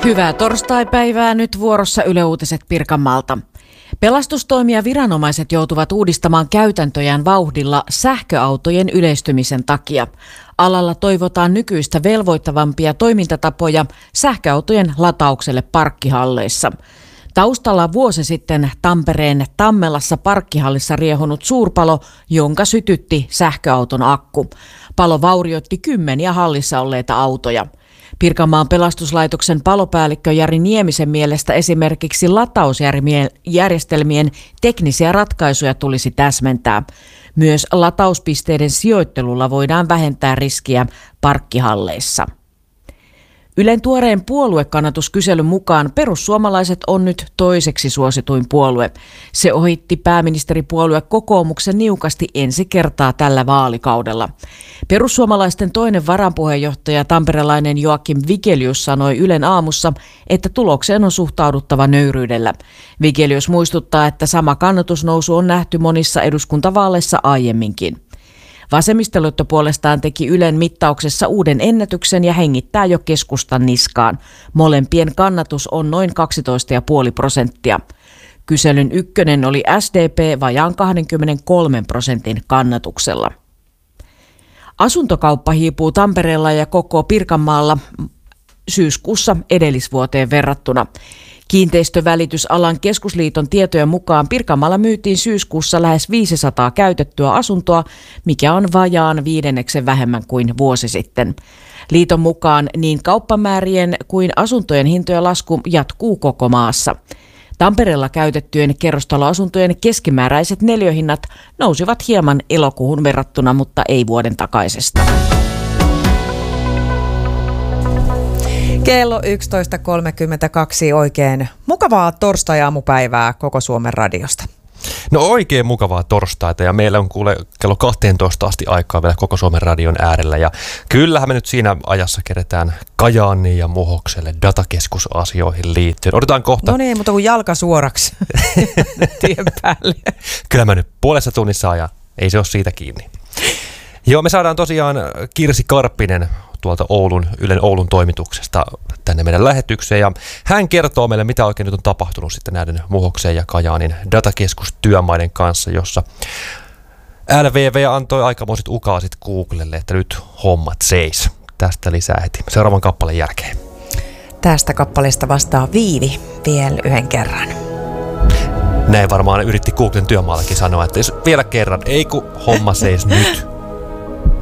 Hyvää torstaipäivää, nyt vuorossa Yle Uutiset Pirkanmaalta. Pelastustoimia viranomaiset joutuvat uudistamaan käytäntöjään vauhdilla sähköautojen yleistymisen takia. Alalla toivotaan nykyistä velvoittavampia toimintatapoja sähköautojen lataukselle parkkihalleissa. Taustalla vuosi sitten Tampereen Tammelassa parkkihallissa riehunut suurpalo, jonka sytytti sähköauton akku. Palo vaurioitti kymmeniä hallissa olleita autoja. Pirkanmaan pelastuslaitoksen palopäällikkö Jari Niemisen mielestä esimerkiksi latausjärjestelmien teknisiä ratkaisuja tulisi täsmentää. Myös latauspisteiden sijoittelulla voidaan vähentää riskiä parkkihalleissa. Ylen tuoreen puoluekannatuskyselyn mukaan perussuomalaiset on nyt toiseksi suosituin puolue. Se ohitti pääministeripuolue kokoomuksen niukasti ensi kertaa tällä vaalikaudella. Perussuomalaisten toinen varapuheenjohtaja tamperelainen Joakim Vigelius sanoi Ylen aamussa, että tulokseen on suhtauduttava nöyryydellä. Vigelius muistuttaa, että sama kannatusnousu on nähty monissa eduskuntavaaleissa aiemminkin. Vasemmistoliitto puolestaan teki Ylen mittauksessa uuden ennätyksen ja hengittää jo keskustan niskaan. Molempien kannatus on noin 12,5%. Kyselyn ykkönen oli SDP vajaan 23% kannatuksella. Asuntokauppa hiipuu Tampereella ja koko Pirkanmaalla syyskuussa edellisvuoteen verrattuna. Kiinteistövälitysalan keskusliiton tietojen mukaan Pirkanmaalla myytiin syyskuussa lähes 500 käytettyä asuntoa, mikä on vajaan 5% vähemmän kuin vuosi sitten. Liiton mukaan niin kauppamäärien kuin asuntojen hintojen lasku jatkuu koko maassa. Tampereella käytettyjen kerrostaloasuntojen keskimääräiset neliöhinnat nousivat hieman elokuuhun verrattuna, mutta ei vuoden takaisesta. Kello 11.32 oikein mukavaa torstai-aamupäivää koko Suomen radiosta. No oikein mukavaa torstaita ja meillä on kuule kello 12 asti aikaa vielä koko Suomen radion äärellä ja kyllähän me nyt siinä ajassa keretään Kajaaniin ja Muhokselle datakeskusasioihin liittyen. Odotetaan kohta. No niin, mutta kun jalka suoraksi tien päälle. Kyllä mä nyt puolessa tunnissa ajan, ei se ole siitä kiinni. Joo, me saadaan tosiaan Kirsi Karppinen tuolta Ylen Oulun toimituksesta tänne meidän lähetykseen. Ja hän kertoo meille, mitä oikein nyt on tapahtunut sitten näiden Muhoksen ja Kajaanin datakeskustyömaiden kanssa, jossa LVV antoi aikamoiset ukaasit Googlelle, että nyt hommat seis. Tästä lisää heti seuraavan kappaleen jälkeen. Tästä kappaleesta vastaa Viivi vielä yhden kerran. Näin varmaan yritti Googlen työmaallakin sanoa, että jos vielä kerran, ei kun homma seis nyt.